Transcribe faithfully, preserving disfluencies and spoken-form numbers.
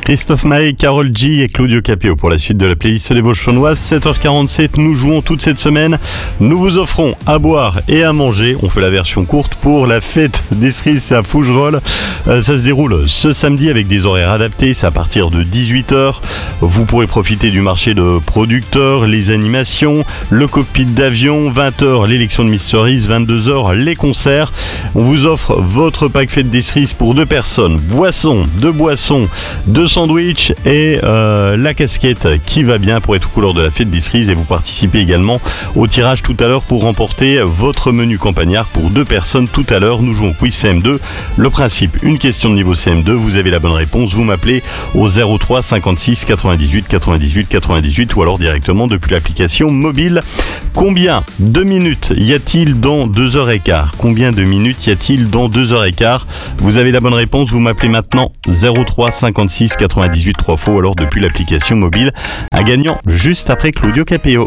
Christophe Maé, Carole G et Claudio Capéo pour la suite de la playlist des Vosges-Chaulnoises. sept heures quarante-sept, nous jouons toute cette semaine. Nous vous offrons à boire et à manger. On fait la version courte pour la fête des Cerises à Fougerolles. Euh, ça se déroule ce samedi avec des horaires adaptés. C'est à partir de dix-huit heures. Vous pourrez profiter du marché de producteurs, les animations, le cockpit d'avion. vingt heures, l'élection de Miss Cerise. vingt-deux heures, les concerts. On vous offre votre pack fête des Cerises pour deux personnes. Boissons, deux boissons, deux sandwich et euh, la casquette qui va bien pour être aux couleurs de la fête des Cerises, et vous participez également au tirage tout à l'heure pour remporter votre menu campagnard pour deux personnes tout à l'heure. Nous jouons au quiz C M deux. Le principe, une question de niveau C M deux, vous avez la bonne réponse, vous m'appelez au zéro trois cinquante-six quatre-vingt-dix-huit quatre-vingt-dix-huit quatre-vingt-dix-huit ou alors directement depuis l'application mobile. Combien de minutes y a-t-il dans deux heures quinze? Combien de minutes y a-t-il dans deux heures quinze? Vous avez la bonne réponse, vous m'appelez maintenant zéro trois cinquante-six quatre-vingt-dix-huit trois fois ou alors depuis l'application mobile. Un gagnant juste après Claudio Capéo.